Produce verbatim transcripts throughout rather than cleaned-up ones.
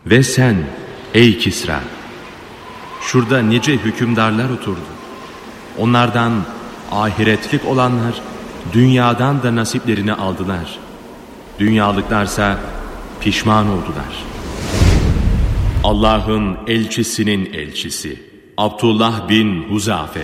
Ve sen ey Kisra, şurada nice hükümdarlar oturdu. Onlardan ahiretlik olanlar dünyadan da nasiplerini aldılar. Dünyalıklarsa pişman oldular. Allah'ın elçisinin elçisi Abdullah bin Huzafe.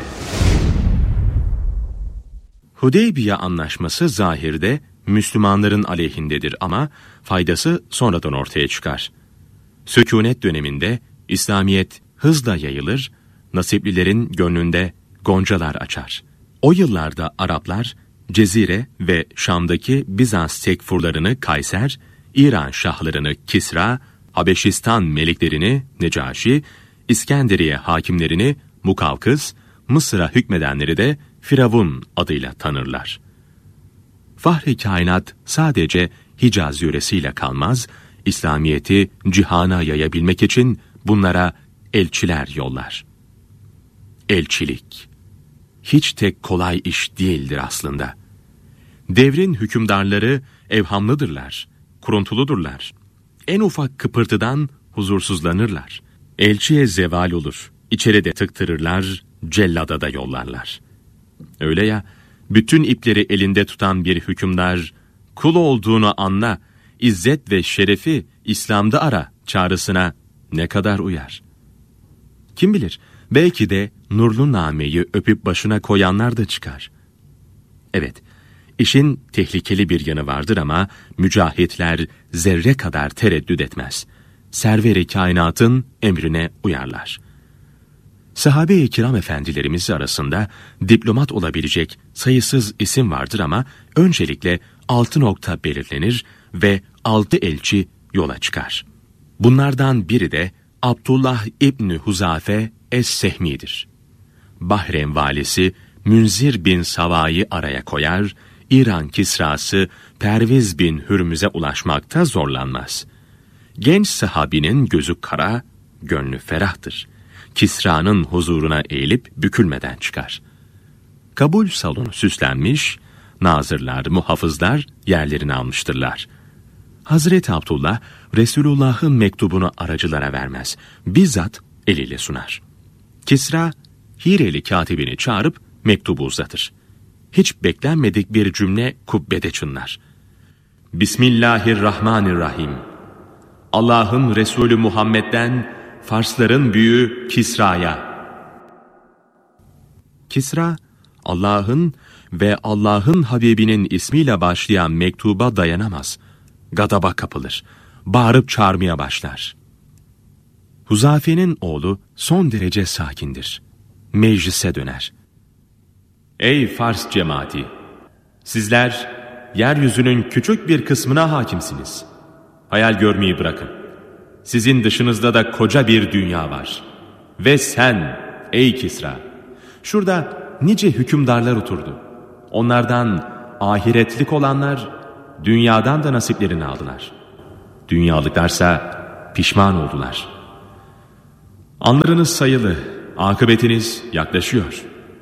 Hudeybiye anlaşması zahirde Müslümanların aleyhindedir ama faydası sonradan ortaya çıkar. Sükûnet döneminde İslamiyet hızla yayılır, nasiplilerin gönlünde goncalar açar. O yıllarda Araplar Cezire ve Şam'daki Bizans tekfurlarını Kayser, İran şahlarını Kisra, Habeşistan meliklerini Necaşi, İskenderiye hakimlerini Mukavkıs, Mısır'a hükmedenleri de Firavun adıyla tanırlar. Fahri kainat sadece Hicaz yöresiyle kalmaz, İslamiyet'i cihana yayabilmek için bunlara elçiler yollar. Elçilik hiç tek kolay iş değildir aslında. Devrin hükümdarları evhamlıdırlar, kuruntuludurlar. En ufak kıpırtıdan huzursuzlanırlar. Elçiye zeval olur, içeride tıktırırlar, cellada da yollarlar. Öyle ya, bütün ipleri elinde tutan bir hükümdar, kul olduğunu anla, izzet ve şerefi İslam'da ara çağrısına ne kadar uyar? Kim bilir, belki de nurlu nameyi öpüp başına koyanlar da çıkar. Evet, işin tehlikeli bir yanı vardır ama mücahitler zerre kadar tereddüt etmez. Server-i kainatın emrine uyarlar. Sahabe-i kiram efendilerimiz arasında diplomat olabilecek sayısız isim vardır ama öncelikle altı nokta belirlenir ve altı elçi yola çıkar. Bunlardan biri de Abdullah İbni Huzafe Es-Sehmi'dir. Bahreyn valisi Münzir bin Sava'yı araya koyar, İran Kisrası Perviz bin Hürmüz'e ulaşmakta zorlanmaz. Genç sahabinin gözü kara, gönlü ferahtır. Kisra'nın huzuruna eğilip bükülmeden çıkar. Kabul salonu süslenmiş, nazırlar, muhafızlar yerlerini almıştırlar. Hazreti Abdullah, Resulullah'ın mektubunu aracılara vermez, bizzat eliyle sunar. Kisra, Hireli katibini çağırıp mektubu uzatır. Hiç beklenmedik bir cümle kubbede çınlar. Bismillahirrahmanirrahim. Allah'ın Resulü Muhammed'den Farsların büyüğü Kisra'ya. Kisra, Allah'ın ve Allah'ın Habibinin ismiyle başlayan mektuba dayanamaz. Gadaba kapılır. Bağırıp çağırmaya başlar. Huzafe'nin oğlu son derece sakindir. Meclise döner. Ey Fars cemaati! Sizler yeryüzünün küçük bir kısmına hakimsiniz. Hayal görmeyi bırakın. Sizin dışınızda da koca bir dünya var. Ve sen ey Kisra! Şurada nice hükümdarlar oturdu. Onlardan ahiretlik olanlar dünyadan da nasiplerini aldılar. Dünyalıklarsa pişman oldular. Anlarınız sayılı, akıbetiniz yaklaşıyor.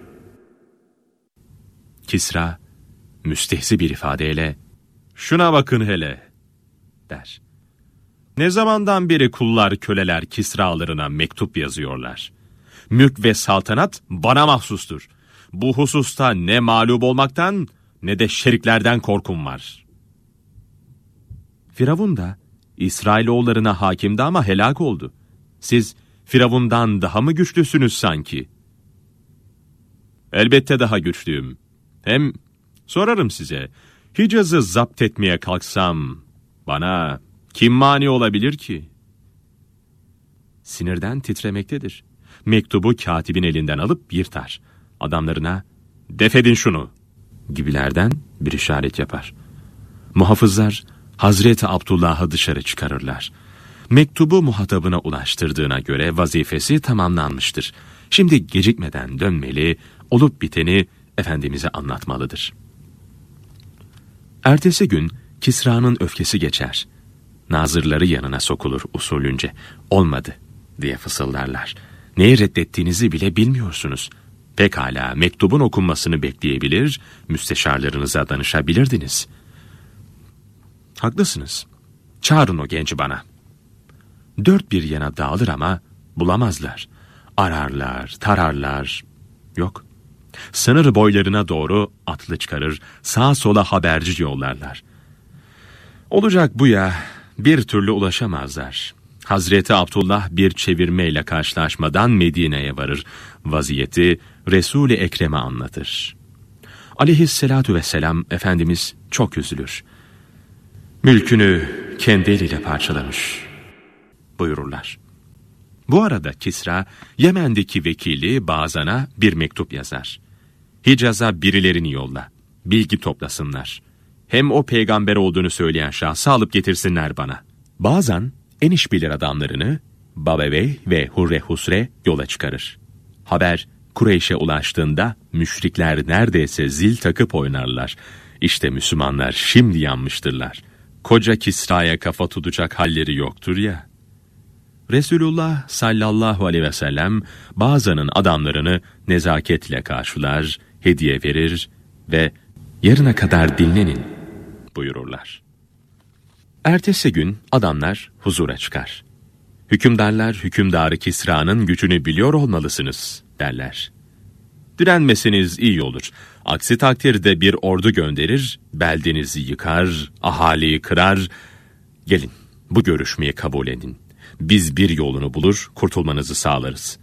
Kisra, müstehzi bir ifadeyle, şuna bakın hele, der. Ne zamandan beri kullar, köleler Kisralarına mektup yazıyorlar. Mülk ve saltanat bana mahsustur. Bu hususta ne mağlup olmaktan ne de şeriklerden korkum var. Firavun da İsrailoğullarına hakimdi ama helak oldu. Siz Firavundan daha mı güçlüsünüz sanki? Elbette daha güçlüyüm. Hem sorarım size, Hicaz'ı zapt etmeye kalksam bana kim mani olabilir ki? Sinirden titremektedir. Mektubu katibin elinden alıp yırtar. Adamlarına defedin şunu gibilerden bir işaret yapar. Muhafızlar Hazreti Abdullah'ı dışarı çıkarırlar. Mektubu muhatabına ulaştırdığına göre vazifesi tamamlanmıştır. Şimdi gecikmeden dönmeli, olup biteni Efendimiz'e anlatmalıdır. Ertesi gün Kisra'nın öfkesi geçer. Nazırları yanına sokulur usulünce. Olmadı diye fısıldarlar. Neyi reddettiğinizi bile bilmiyorsunuz. Pekala mektubun okunmasını bekleyebilir, müsteşarlarınıza danışabilirdiniz. Haklısınız. Çağırın o genci bana. Dört bir yana dağılır ama bulamazlar. Ararlar, tararlar. Yok. Sınır boylarına doğru atlı çıkarır, sağa sola haberci yollarlar. Olacak bu ya, bir türlü ulaşamazlar. Hazreti Abdullah bir çevirmeyle karşılaşmadan Medine'ye varır. Vaziyeti Resul-i Ekrem'e anlatır. Aleyhisselatu vesselam Efendimiz çok üzülür. Mülkünü kendi eliyle parçalamış buyururlar. Bu arada Kisra, Yemen'deki vekili Bazan'a bir mektup yazar. Hicaz'a birilerini yolla, bilgi toplasınlar. Hem o peygamber olduğunu söyleyen şahsı alıp getirsinler bana. Bazan, en işbilir adamlarını Babevey ve Hurre Husre yola çıkarır. Haber Kureyş'e ulaştığında müşrikler neredeyse zil takıp oynarlar. İşte Müslümanlar şimdi yanmıştırlar. Koca Kisra'ya kafa tutacak halleri yoktur ya. Resulullah sallallahu aleyhi ve sellem Bazan'ın adamlarını nezaketle karşılar, hediye verir ve yarına kadar dinlenin buyururlar. Ertesi gün adamlar huzura çıkar. Hükümdarlar hükümdarı Kisra'nın gücünü biliyor olmalısınız derler. Direnmesiniz iyi olur. Aksi takdirde bir ordu gönderir, beldenizi yıkar, ahaliyi kırar. Gelin bu görüşmeyi kabul edin. Biz bir yolunu bulur, kurtulmanızı sağlarız.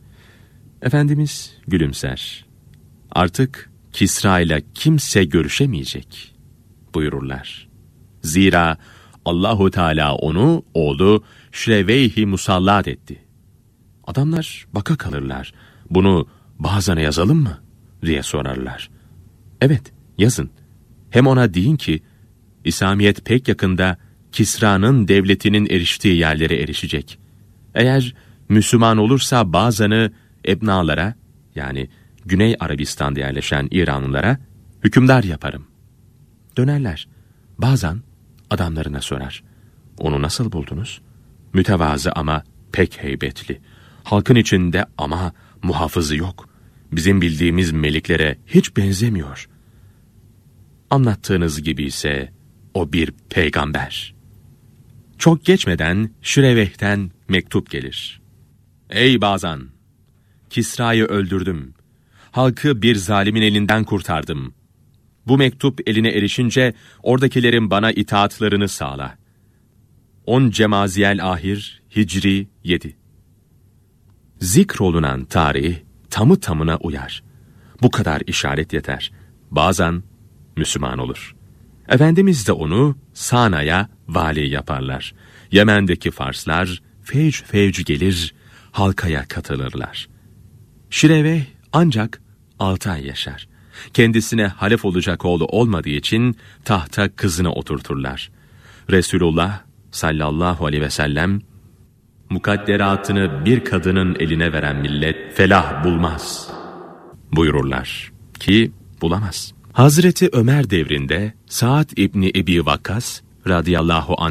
Efendimiz gülümser. Artık Kisra ile kimse görüşemeyecek buyururlar. Zira Allahu Teala onu, oğlu Şreveyh-i musallat etti. Adamlar baka kalırlar. Bunu Bazan'a yazalım mı diye sorarlar. Evet, yazın. Hem ona deyin ki, İslamiyet pek yakında Kisra'nın devletinin eriştiği yerlere erişecek. Eğer Müslüman olursa Bazan'ı ebnalara, yani Güney Arabistan'da yerleşen İranlılara hükümdar yaparım. Dönerler. Bazan adamlarına sorar. Onu nasıl buldunuz? Mütevazı ama pek heybetli. Halkın içinde ama muhafızı yok. Bizim bildiğimiz meliklere hiç benzemiyor. Anlattığınız gibi ise o bir peygamber. Çok geçmeden Şireveh'ten mektup gelir. Ey Bazan! Kisra'yı öldürdüm. Halkı bir zalimin elinden kurtardım. Bu mektup eline erişince oradakilerin bana itaatlarını sağla. on Cemaziyel Ahir Hicri yedi. Zikrolunan tarih tamı tamına uyar. Bu kadar işaret yeter. Bazen Müslüman olur. Efendimiz de onu Sana'ya vali yaparlar. Yemen'deki Farslar fevç fevç gelir, halkaya katılırlar. Şireveh ancak altı ay yaşar. Kendisine halef olacak oğlu olmadığı için tahta kızını oturturlar. Resulullah sallallahu aleyhi ve sellem, mukadderatını bir kadının eline veren millet felah bulmaz buyururlar ki bulamaz. Hazreti Ömer devrinde Sa'd İbni Ebi Vakkas radıyallahu anh